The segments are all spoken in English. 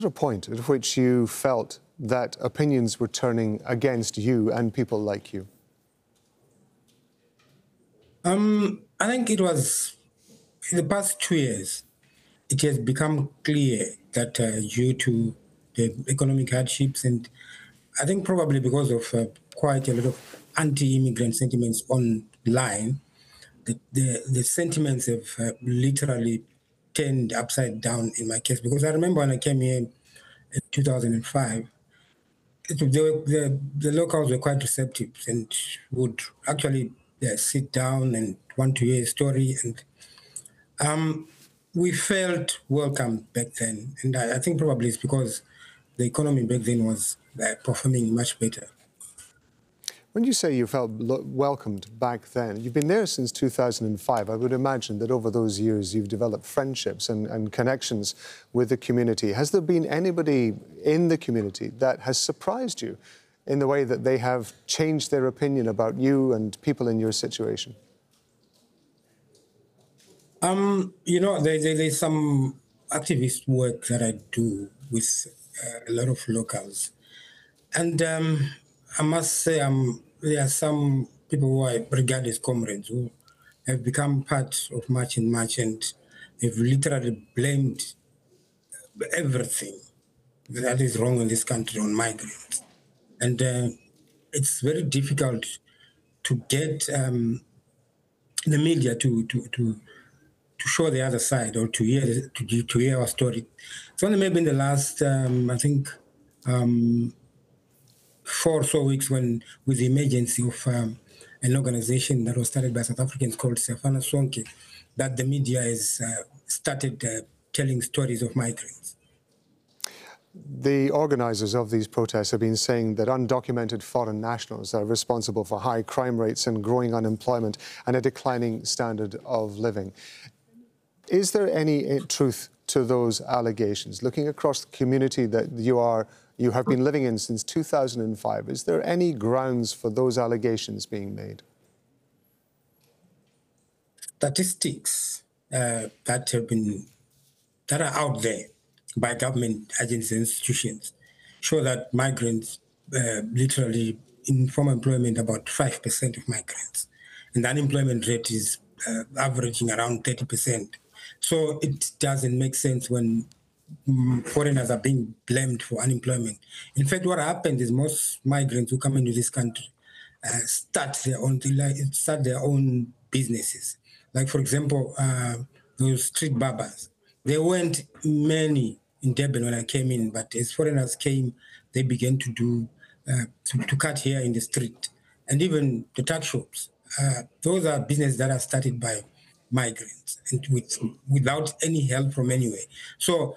a point at which you felt that opinions were turning against you and people like you? I think it was in the past 2 years, it has become clear that due to the economic hardships, and I think probably because of quite a lot of anti-immigrant sentiments online, the sentiments have literally turned upside down in my case. Because I remember when I came here in 2005, the locals were quite receptive and would actually sit down and want to hear a story. And we felt welcome back then. And I think probably it's because the economy back then was performing much better. When you say you felt welcomed back then, you've been there since 2005. I would imagine that over those years you've developed friendships and connections with the community. Has there been anybody in the community that has surprised you in the way that they have changed their opinion about you and people in your situation? There's some activist work that I do with a lot of locals. And I must say there are some people who I regard as comrades who have become part of March and March, and they've literally blamed everything that is wrong in this country on migrants. And it's very difficult to get the media to show the other side or to hear our story. It's only maybe in the last, I think, 4 or so weeks with the emergency of an organization that was started by South Africans called Siyafana Sonke, that the media has started telling stories of migrants. The organisers of these protests have been saying that undocumented foreign nationals are responsible for high crime rates and growing unemployment and a declining standard of living. Is there any truth to those allegations? Looking across the community that you have been living in since 2005, is there any grounds for those allegations being made? Statistics that are out there by government agencies and institutions show that migrants literally in formal employment about 5% of migrants, and the unemployment rate is averaging around 30%. So it doesn't make sense when foreigners are being blamed for unemployment. In fact, what happens is most migrants who come into this country start their own businesses. Like, for example, those street barbers. There weren't many in Durban when I came in, but as foreigners came, they began to do to cut hair in the street, and even the tuck shops. Those are businesses that are started by migrants and without any help from anywhere. So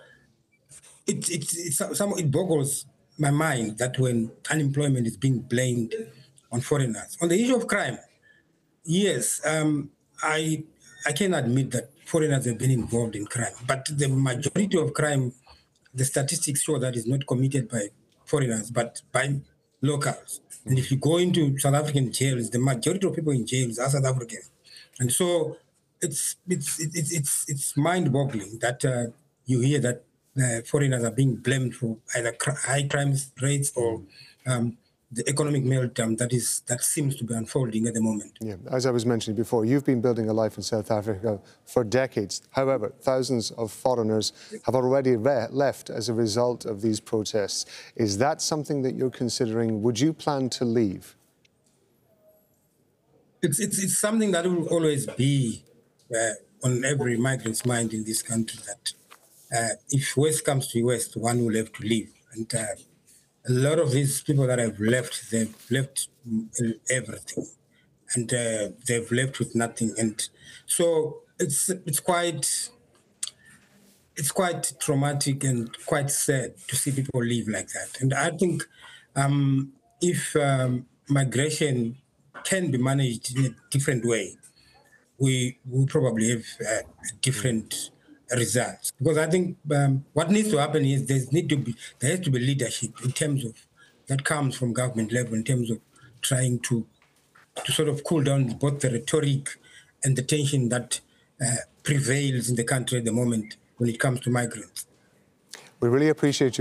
it boggles my mind that when unemployment is being blamed on foreigners. On the issue of crime, yes, I can admit that foreigners have been involved in crime, but the majority of crime, the statistics show that is not committed by foreigners, but by locals. And if you go into South African jails, the majority of people in jails are South African. And so it's mind-boggling that you hear that foreigners are being blamed for either high crime rates or the economic meltdown that seems to be unfolding at the moment. Yeah, as I was mentioning before, you've been building a life in South Africa for decades. However, thousands of foreigners have already left as a result of these protests. Is that something that you're considering? Would you plan to leave? It's something that will always be on every migrant's mind in this country, that if West comes to West, one will have to leave. And a lot of these people that have left, they've left everything, and they've left with nothing. And so it's quite traumatic and quite sad to see people live like that. And I think if migration can be managed in a different way, we will probably have different results. Because I think what needs to happen is there has to be leadership in terms of that comes from government level, in terms of trying to sort of cool down both the rhetoric and the tension that prevails in the country at the moment when it comes to migrants. We really appreciate you